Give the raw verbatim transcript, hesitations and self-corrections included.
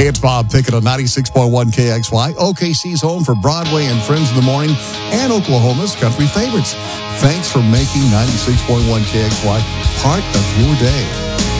Hey, it's Bob Pickett on ninety-six point one K X Y, O K C's home for Broadway and Friends in the Morning, and Oklahoma's country favorites. Thanks for making ninety-six point one K X Y part of your day.